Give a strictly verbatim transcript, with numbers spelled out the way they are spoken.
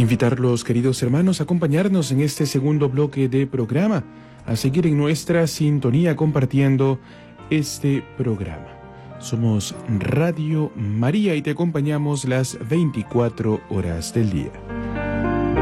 Invitarlos, queridos hermanos, a acompañarnos en este segundo bloque de programa, a seguir en nuestra sintonía compartiendo este programa. Somos Radio María y te acompañamos las veinticuatro horas del día.